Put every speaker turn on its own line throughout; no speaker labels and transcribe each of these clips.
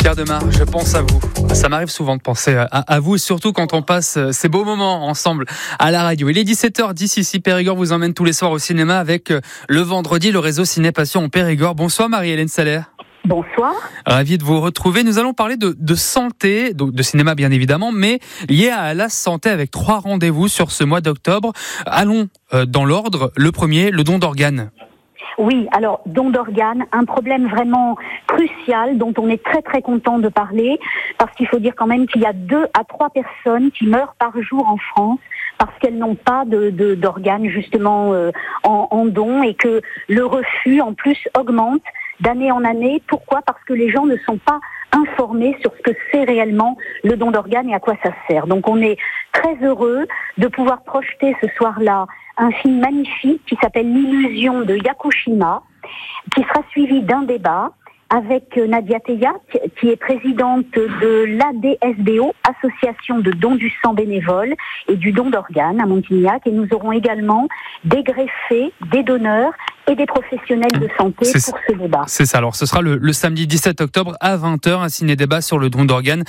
Gardemar, je pense à vous. Ça m'arrive souvent de penser à vous, surtout quand on passe ces beaux moments ensemble à la radio. Il est 17h10 ici, Périgord vous emmène tous les soirs au cinéma avec le vendredi, le réseau Ciné Passion en Périgord. Bonsoir Marie-Hélène Salaire.
Bonsoir.
Ravi de vous retrouver. Nous allons parler de santé, de cinéma bien évidemment, mais lié à la santé avec 3 rendez-vous sur ce mois d'octobre. Allons dans l'ordre. Le premier, le don d'organes.
Oui, alors don d'organes, un problème vraiment crucial dont on est très très content de parler, parce qu'il faut dire quand même qu'il y a 2 à 3 personnes qui meurent par jour en France parce qu'elles n'ont pas d'organes justement en don, et que le refus en plus augmente d'année en année. Pourquoi ? Parce que les gens ne sont pas informés sur ce que c'est réellement le don d'organes et à quoi ça sert. Donc on est très heureux de pouvoir projeter ce soir-là un film magnifique qui s'appelle L'illusion de Yakushima, qui sera suivi d'un débat avec Nadia Teya, qui est présidente de l'ADSBO, Association de dons du sang bénévole et du don d'organes à Montignac. Et nous aurons également des greffés, des donneurs et des professionnels de santé pour ce débat.
C'est ça, alors ce sera le samedi 17 octobre à 20h, un ciné-débat sur le don d'organes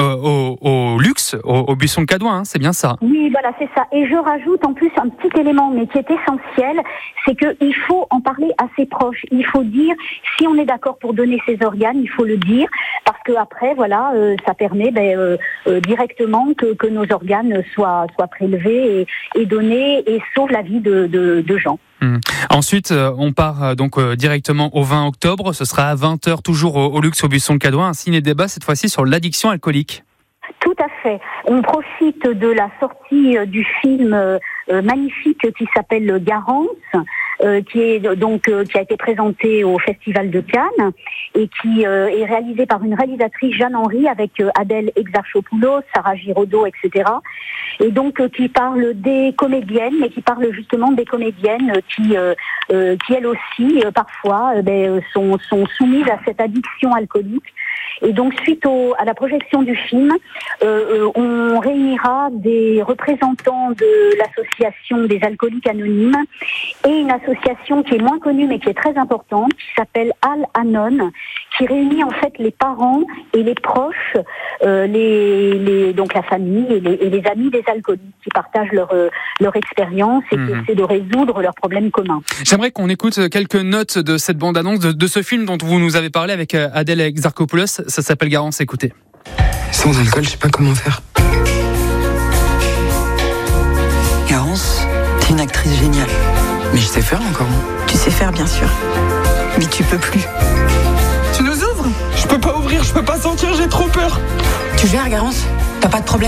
au Luxe, au Buisson de Cadouin, hein, c'est bien ça?
Oui, voilà, c'est ça. Et je rajoute en plus un petit élément, mais qui est essentiel, c'est qu'il faut en parler à ses proches. Il faut dire, si on est d'accord pour donner ses organes, il faut le dire, parce que après, voilà, ça permet directement que nos organes soient prélevés et donnés, et sauve la vie de gens.
Ensuite, on part donc directement au 20 octobre. Ce sera à 20h, toujours au Luxe, au Buisson de Cadouin, un ciné-débat cette fois-ci sur l'addiction alcoolique.
Tout à fait. On profite de la sortie du film magnifique qui s'appelle Garance, qui a été présenté au Festival de Cannes et qui est réalisé par une réalisatrice, Jeanne Henry, avec Adèle Exarchopoulos, Sarah Giraudot, etc. Et donc qui parle des comédiennes, mais qui parle justement des comédiennes qui elles aussi parfois sont soumises à cette addiction alcoolique. Et donc, suite à la projection du film, on réunira des représentants de l'association des alcooliques anonymes et une association qui est moins connue mais qui est très importante, qui s'appelle Al-Anon, qui réunit en fait les parents et les proches, donc la famille et les amis des alcooliques, qui partagent leur expérience et qui essaient de résoudre leurs problèmes communs.
J'aimerais qu'on écoute quelques notes de cette bande-annonce de ce film dont vous nous avez parlé avec Adèle Exarchopoulos. Ça s'appelle Garance, écoutez.
Sans alcool, je sais pas comment faire.
Garance, t'es une actrice géniale.
Mais je sais faire encore.
Tu sais faire, bien sûr. Mais tu peux plus.
Tu nous ouvres ? Je peux pas ouvrir, je peux pas sortir, j'ai trop peur.
Tu gères, Garance ? T'as pas de problème ?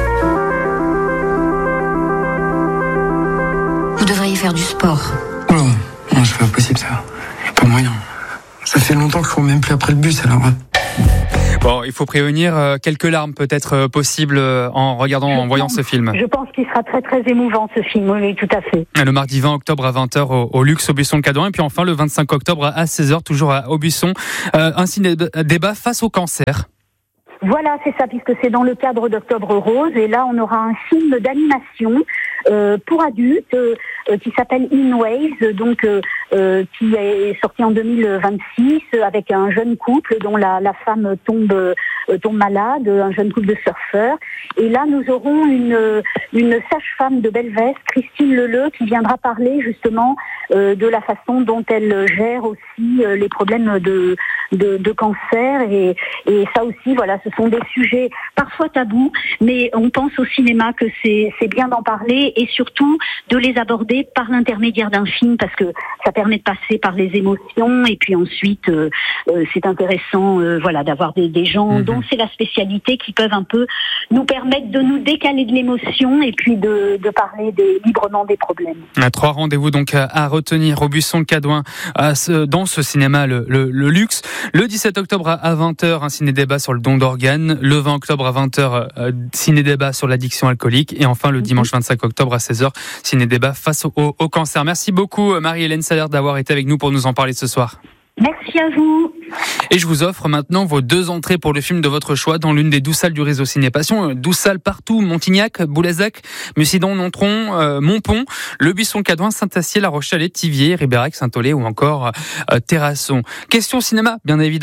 Vous devriez faire du sport.
Oh non, c'est pas possible ça. Pas moyen. Ça fait longtemps que je cours même plus après le bus, alors.
Bon, il faut prévenir quelques larmes peut-être possibles en voyant ce film.
Je pense qu'il sera très très émouvant ce film, oui, tout à fait.
Le mardi 20 octobre à 20h au Luxe, au Buisson de Cadouin, et puis enfin le 25 octobre à 16h, toujours au Buisson, un ciné-débat face au cancer.
Voilà, c'est ça, puisque c'est dans le cadre d'Octobre Rose, et là on aura un film d'animation pour adultes qui s'appelle In Waves, donc qui est sorti en 2026 avec un jeune couple dont la femme tombe malade, un jeune couple de surfeurs. Et là nous aurons une sage-femme de Belvès, Christine Leleu, qui viendra parler justement de la façon dont elle gère aussi les problèmes de cancer, et ça aussi, voilà, ce sont des sujets parfois tabous, mais on pense au cinéma que c'est bien d'en parler, et surtout de les aborder par l'intermédiaire d'un film, parce que ça permet de passer par les émotions, et puis ensuite c'est intéressant voilà, d'avoir des gens dont c'est la spécialité, qui peuvent un peu nous permettre de nous décaler de l'émotion et puis de parler librement des problèmes.
3 rendez-vous donc à retenir au Buisson de Cadouin dans ce cinéma le Luxe. Le 17 octobre à 20h, un ciné-débat sur le don d'organes. Le 20 octobre à 20h, ciné-débat sur l'addiction alcoolique. Et enfin, le dimanche 25 octobre à 16h, ciné-débat face au cancer. Merci beaucoup, Marie-Hélène Salaire, d'avoir été avec nous pour nous en parler ce soir.
Merci à vous.
Et je vous offre maintenant vos 2 entrées pour le film de votre choix dans l'une des 12 salles du réseau Ciné Passion. 12 salles partout, Montignac, Boulazac, Mucidon, Nontron, Montpont, Le Buisson, Cadouin, Saint-Astier, La Rochelle, Thiviers, Ribérac, Saint-Olé ou encore Terrasson. Question cinéma, bien évidemment.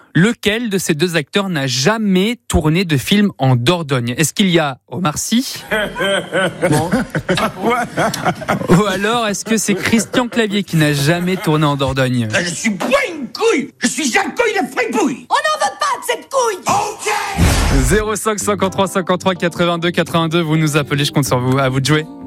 lequel de ces deux acteurs n'a jamais tourné de film en Dordogne? Est-ce qu'il y a Omar Sy? Bon. Ou alors, est-ce que c'est Christian Clavier qui n'a jamais tourné en Dordogne?
Je suis pas une couille, je suis un couille de fripouille.
On n'en veut pas de cette couille.
Ok.
05 53 53 82 82, vous nous appelez, je compte sur vous. À vous de jouer.